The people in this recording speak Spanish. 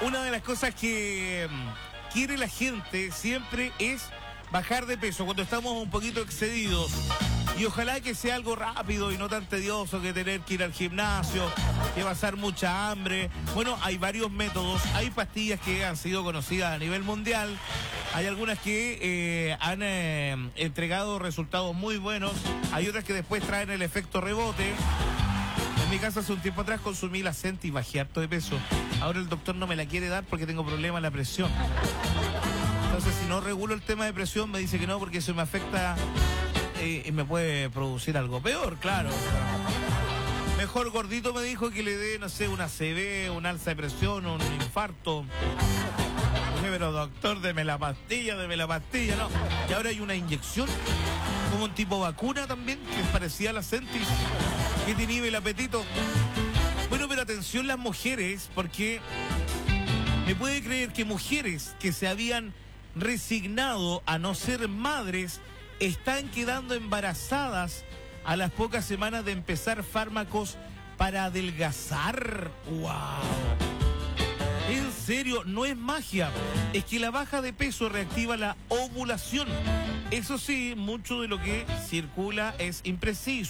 Una de las cosas que quiere la gente siempre es bajar de peso cuando estamos un poquito excedidos. Y ojalá que sea algo rápido y no tan tedioso que tener que ir al gimnasio, que pasar mucha hambre. Bueno, hay varios métodos. Hay pastillas que han sido conocidas a nivel mundial. Hay algunas que han entregado resultados muy buenos. Hay otras que después traen el efecto rebote. En mi caso, hace un tiempo atrás consumí la Senti y bajé harto de peso. Ahora el doctor no me la quiere dar porque tengo problemas en la presión. Entonces, si no regulo el tema de presión, me dice que no, porque eso me afecta y me puede producir algo peor, claro. Mejor gordito me dijo que le dé, no sé, una ACV, un alza de presión, un infarto. Dije, pero doctor, deme la pastilla, no. Y ahora hay una inyección, como un tipo vacuna también, que es parecida a la Sentis, que te inhibe el apetito. Bueno, pero atención las mujeres, porque me puede creer que mujeres que se habían resignado a no ser madres están quedando embarazadas a las pocas semanas de empezar fármacos para adelgazar. ¡Wow! En serio, no es magia. Es que la baja de peso reactiva la ovulación. Eso sí, mucho de lo que circula es impreciso.